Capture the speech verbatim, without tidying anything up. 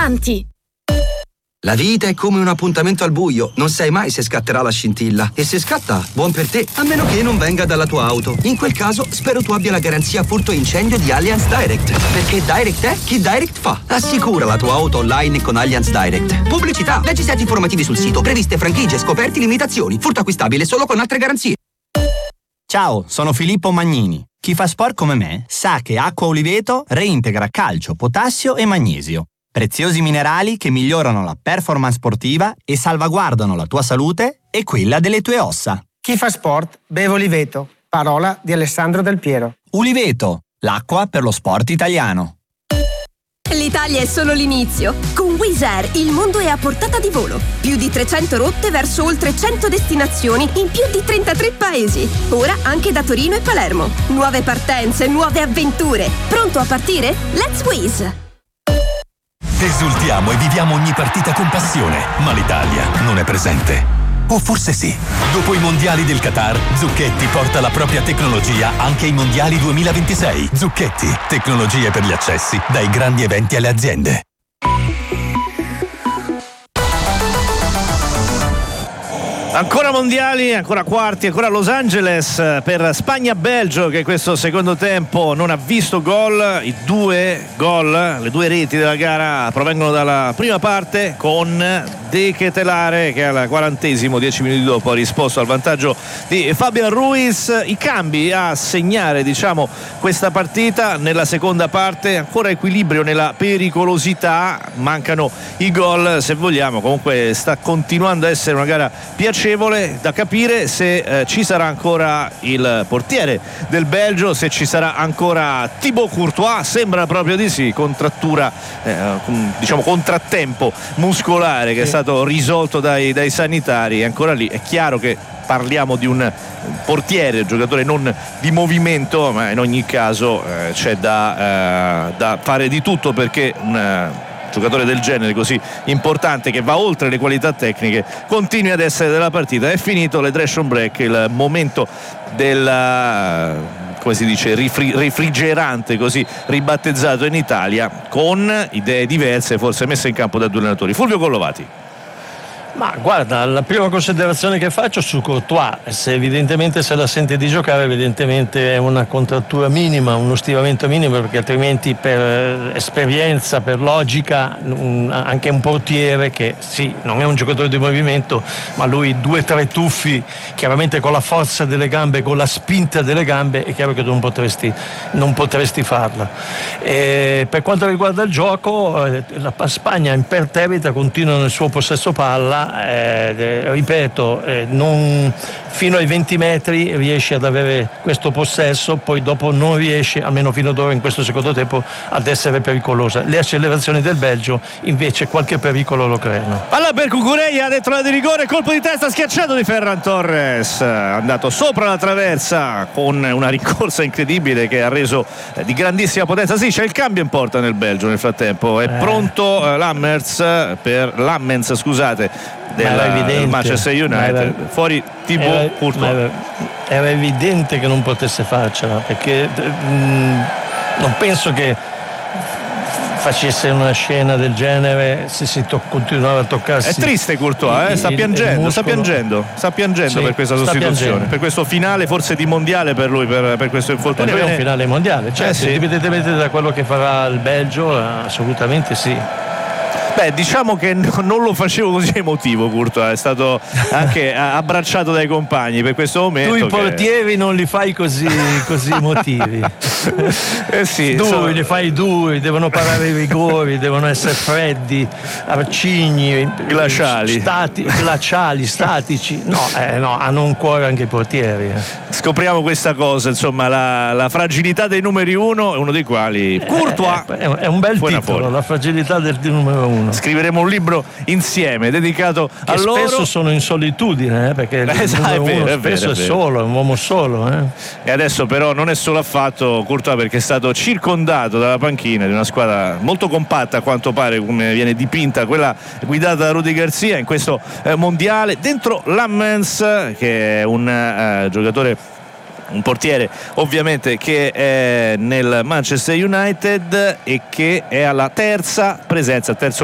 avanti! La vita è come un appuntamento al buio, non sai mai se scatterà la scintilla. E se scatta, buon per te, a meno che non venga dalla tua auto. In quel caso, spero tu abbia la garanzia furto incendio di Allianz Direct. Perché Direct è chi Direct fa. Assicura la tua auto online con Allianz Direct. Pubblicità, leggi i siti informativi sul sito, previste franchigie, scoperti, limitazioni. Furto acquistabile solo con altre garanzie. Ciao, sono Filippo Magnini. Chi fa sport come me sa che Acqua Oliveto reintegra calcio, potassio e magnesio. Preziosi minerali che migliorano la performance sportiva e salvaguardano la tua salute e quella delle tue ossa. Chi fa sport beve Oliveto. Parola di Alessandro Del Piero. Uliveto, l'acqua per lo sport italiano. L'Italia è solo l'inizio. Con Wizz Air il mondo è a portata di volo. Più di trecento rotte verso oltre cento destinazioni in più di trentatré paesi. Ora anche da Torino e Palermo. Nuove partenze, nuove avventure. Pronto a partire? Let's Wizz! Esultiamo e viviamo ogni partita con passione, ma l'Italia non è presente. O forse sì. Dopo i mondiali del Qatar, Zucchetti porta la propria tecnologia anche ai mondiali duemilaventisei. Zucchetti, tecnologie per gli accessi, dai grandi eventi alle aziende. Ancora mondiali, ancora quarti, ancora Los Angeles per Spagna-Belgio, che questo secondo tempo non ha visto gol. I due gol, le due reti della gara provengono dalla prima parte, con De Ketelaere che al quarantesimo, dieci minuti dopo, ha risposto al vantaggio di Fabian Ruiz. I cambi a segnare, diciamo, questa partita. Nella seconda parte ancora equilibrio nella pericolosità, mancano i gol se vogliamo. Comunque sta continuando a essere una gara piacevole. Da capire se eh, ci sarà ancora il portiere del Belgio, se ci sarà ancora Thibaut Courtois. Sembra proprio di sì. Contrattura, eh, diciamo contrattempo muscolare che è stato risolto dai, dai sanitari, è ancora lì. È chiaro che parliamo di un portiere, un giocatore non di movimento, ma in ogni caso eh, c'è da, eh, da fare di tutto perché un giocatore del genere così importante, che va oltre le qualità tecniche, continui ad essere della partita. È finito l'hydration break, il momento del, come si dice, rifri- refrigerante, così ribattezzato in Italia, con idee diverse forse messe in campo da due allenatori. Fulvio Collovati. Ma guarda, la prima considerazione che faccio su Courtois, se evidentemente se la sente di giocare, evidentemente è una contrattura minima, uno stiramento minimo, perché altrimenti per esperienza, per logica, un, anche un portiere che sì, non è un giocatore di movimento, ma lui due o tre tuffi, chiaramente con la forza delle gambe, con la spinta delle gambe, è chiaro che tu non potresti, non potresti farla. E per quanto riguarda il gioco, la Spagna imperterrita continua nel suo possesso palla. Eh, ripeto, eh, non, fino ai venti metri riesce ad avere questo possesso, poi dopo non riesce, almeno fino ad ora in questo secondo tempo, ad essere pericolosa. Le accelerazioni del Belgio invece qualche pericolo lo creano. Allora per Cucurella, dentro la di rigore, colpo di testa schiacciato di Ferran Torres, andato sopra la traversa con una rincorsa incredibile che ha reso eh, di grandissima potenza. Sì, c'è il cambio in porta nel Belgio nel frattempo, è eh. pronto eh, Lammers per Lammens, scusate, del Manchester United. Era, fuori Thibaut Courtois. Era, era evidente che non potesse farcela, perché mh, non penso che facesse una scena del genere se si to- continuava a toccarsi. È triste Courtois, eh? sta, il, piangendo, il sta piangendo sta piangendo sì, per questa sostituzione, piangendo. Per questo finale forse di mondiale per lui, per, per questo infortunio. Per un finale mondiale, certo, eh sì. Indipendentemente da quello che farà il Belgio, assolutamente sì. Beh, diciamo che non lo facevo così emotivo Courtois, è stato anche abbracciato dai compagni per questo momento. Tu i che... portieri non li fai così, così emotivi. Eh sì, duri, sono... li fai duri, devono parare i rigori, devono essere freddi, arcigni, glaciali, stati, glaciali, statici. No, eh, no, hanno un cuore anche i portieri. Eh. Scopriamo questa cosa, insomma, la, la fragilità dei numeri uno, uno dei quali Courtois. Eh, è un bel titolo, fuori. La fragilità del numero uno. Scriveremo un libro insieme dedicato che a loro. Spesso sono in solitudine, eh, perché eh, il sai, numero è vero, uno è vero, spesso è, è solo, è un uomo solo. Eh. E adesso però non è solo affatto Courtois, perché è stato circondato dalla panchina di una squadra molto compatta, a quanto pare, come viene dipinta, quella guidata da Rudy Garcia in questo eh, mondiale. Dentro Lammens, che è un eh, giocatore, un portiere ovviamente, che è nel Manchester United e che è alla terza presenza, terzo